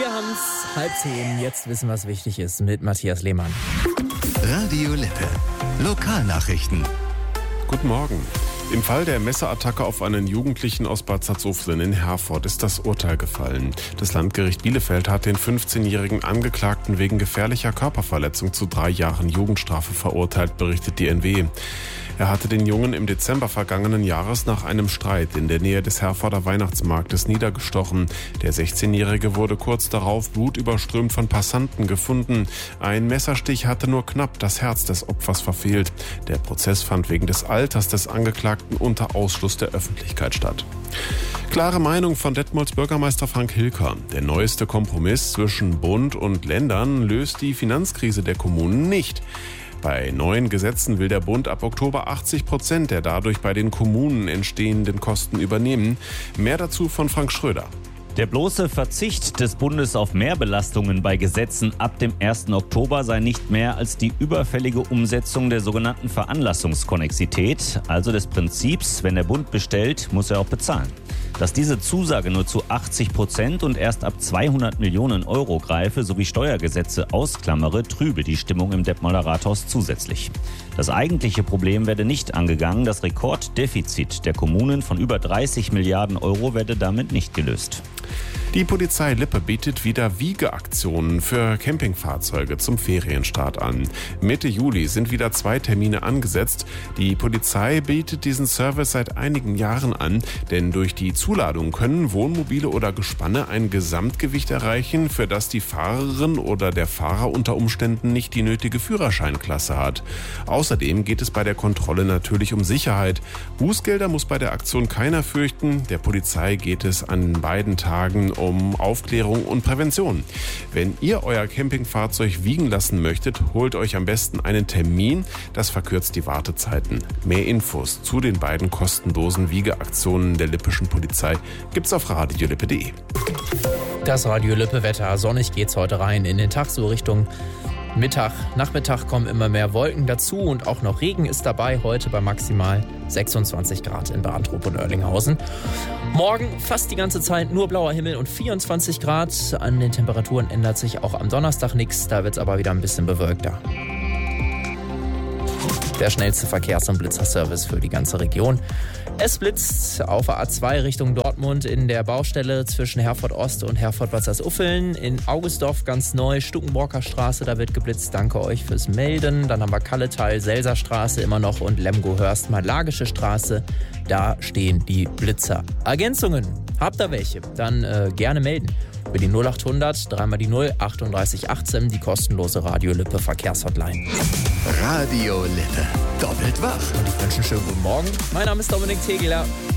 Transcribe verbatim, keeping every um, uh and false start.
Wir haben's halb zehn. Jetzt wissen, was wichtig ist mit Matthias Lehmann. Radio Lippe. Lokalnachrichten. Guten Morgen. Im Fall der Messerattacke auf einen Jugendlichen aus Bad Salzuflen in Herford ist das Urteil gefallen. Das Landgericht Bielefeld hat den fünfzehnjährigen Angeklagten wegen gefährlicher Körperverletzung zu drei Jahren Jugendstrafe verurteilt, berichtet die N W. Er hatte den Jungen im Dezember vergangenen Jahres nach einem Streit in der Nähe des Herforder Weihnachtsmarktes niedergestochen. Der sechzehnjährige wurde kurz darauf blutüberströmt von Passanten gefunden. Ein Messerstich hatte nur knapp das Herz des Opfers verfehlt. Der Prozess fand wegen des Alters des Angeklagten unter Ausschluss der Öffentlichkeit statt. Klare Meinung von Detmolds Bürgermeister Frank Hilker. Der neueste Kompromiss zwischen Bund und Ländern löst die Finanzkrise der Kommunen nicht. Bei neuen Gesetzen will der Bund ab Oktober achtzig Prozent der dadurch bei den Kommunen entstehenden Kosten übernehmen. Mehr dazu von Frank Schröder. Der bloße Verzicht des Bundes auf Mehrbelastungen bei Gesetzen ab dem ersten Oktober sei nicht mehr als die überfällige Umsetzung der sogenannten Veranlassungskonnexität, also des Prinzips, wenn der Bund bestellt, muss er auch bezahlen. Dass diese Zusage nur zu achtzig Prozent und erst ab zweihundert Millionen Euro greife sowie Steuergesetze ausklammere, trübe die Stimmung im Detmolder Rathaus zusätzlich. Das eigentliche Problem werde nicht angegangen, das Rekorddefizit der Kommunen von über dreißig Milliarden Euro werde damit nicht gelöst. Die Polizei Lippe bietet wieder Wiegeaktionen für Campingfahrzeuge zum Ferienstart an. Mitte Juli sind wieder zwei Termine angesetzt. Die Polizei bietet diesen Service seit einigen Jahren an, denn durch die Zuladung können Wohnmobile oder Gespanne ein Gesamtgewicht erreichen, für das die Fahrerin oder der Fahrer unter Umständen nicht die nötige Führerscheinklasse hat. Außerdem geht es bei der Kontrolle natürlich um Sicherheit. Bußgelder muss bei der Aktion keiner fürchten. Der Polizei geht es an beiden Tagen um Aufklärung und Prävention. Wenn ihr euer Campingfahrzeug wiegen lassen möchtet, holt euch am besten einen Termin. Das verkürzt die Wartezeiten. Mehr Infos zu den beiden kostenlosen Wiegeaktionen der lippischen Polizei gibt's auf radiolippe punkt de. Das Radio Lippe Wetter. Sonnig geht's heute rein in den Tag, so Richtung Mittag, Nachmittag kommen immer mehr Wolken dazu und auch noch Regen ist dabei, heute bei maximal sechsundzwanzig Grad in Bahntrup und Oerlinghausen. Morgen fast die ganze Zeit nur blauer Himmel und vierundzwanzig Grad. An den Temperaturen ändert sich auch am Donnerstag nichts, da wird es aber wieder ein bisschen bewölkter. Der schnellste Verkehrs- und Blitzerservice für die ganze Region. Es blitzt auf der A zwei Richtung Dortmund in der Baustelle zwischen Herford Ost und Herford-Bad Salzuflen. In Augustdorf ganz neu, Stuckenborker Straße, da wird geblitzt. Danke euch fürs Melden. Dann haben wir Kalletal, Selserstraße immer noch und Lemgo-Hörst-Malagische Straße. Da stehen die Blitzer. Ergänzungen, habt ihr welche? Dann äh, gerne melden. Über die null achthundert, dreimal die null, achtunddreißig achtzehn, die kostenlose Radio Lippe Verkehrshotline. Radio Lippe. Doppelt wach. Und ich wünsche einen schönen guten Morgen. Mein Name ist Dominik Tegeler.